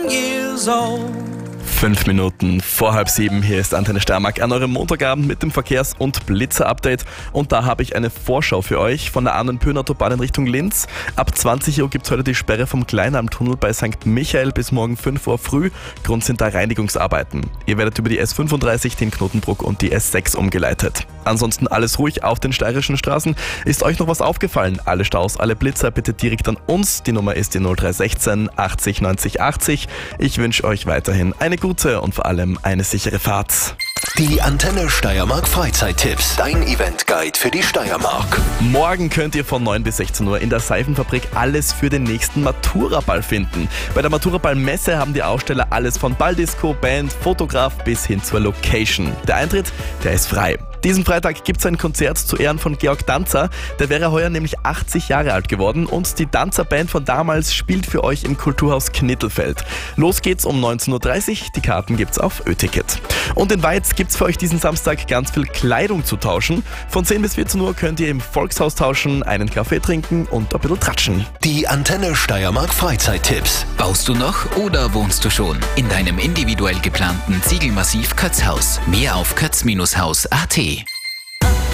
years old. 5 Minuten vor 6:30, hier ist Antenne Steiermark an eurem Montagabend mit dem Verkehrs- und Blitzer-Update. Und da habe ich eine Vorschau für euch von der Annenpöhn-Autobahn in Richtung Linz. Ab 20 Uhr gibt es heute die Sperre vom Kleinalmtunnel bei St. Michael bis morgen 5 Uhr früh. Grund sind da Reinigungsarbeiten. Ihr werdet über die S35, den Knotenbruck und die S6 umgeleitet. Ansonsten alles ruhig auf den steirischen Straßen. Ist euch noch was aufgefallen? Alle Staus, alle Blitzer bitte direkt an uns. Die Nummer ist die 0316 80 90 80. Ich wünsche euch weiterhin eine gute und vor allem eine sichere Fahrt. Die Antenne Steiermark Freizeittipps. Dein Eventguide für die Steiermark. Morgen könnt ihr von 9 bis 16 Uhr in der Seifenfabrik alles für den nächsten Maturaball finden. Bei der Maturaball-Messe haben die Aussteller alles von Balldisco, Band, Fotograf bis hin zur Location. Der Eintritt, der ist frei. Diesen Freitag gibt es ein Konzert zu Ehren von Georg Danzer. Der wäre heuer nämlich 80 Jahre alt geworden und die Danzer-Band von damals spielt für euch im Kulturhaus Knittelfeld. Los geht's um 19.30 Uhr, die Karten gibt's auf Ö-Ticket. Und in Weiz gibt's für euch diesen Samstag ganz viel Kleidung zu tauschen. Von 10 bis 14 Uhr könnt ihr im Volkshaus tauschen, einen Kaffee trinken und ein bisschen tratschen. Die Antenne Steiermark Freizeittipps. Baust du noch oder wohnst du schon in deinem individuell geplanten Ziegelmassiv Kötzhaus? Mehr auf kötz-haus.at.